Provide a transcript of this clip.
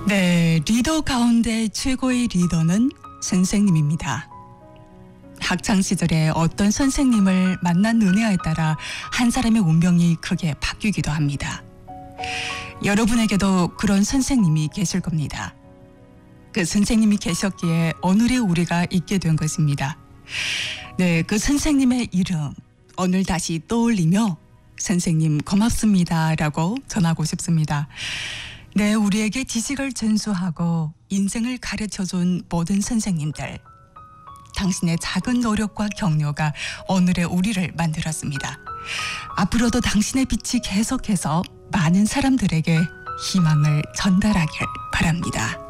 네, 리더 가운데 최고의 리더는 선생님입니다. 학창 시절에 어떤 선생님을 만났느냐에 따라 한 사람의 운명이 크게 바뀌기도 합니다. 여러분에게도 그런 선생님이 계실 겁니다. 그 선생님이 계셨기에 오늘의 우리가 있게 된 것입니다. 네, 그 선생님의 이름 오늘 다시 떠올리며 선생님 고맙습니다라고 전하고 싶습니다. 네, 우리에게 지식을 전수하고 인생을 가르쳐준 모든 선생님들. 당신의 작은 노력과 격려가 오늘의 우리를 만들었습니다. 앞으로도 당신의 빛이 계속해서 많은 사람들에게 희망을 전달하길 바랍니다.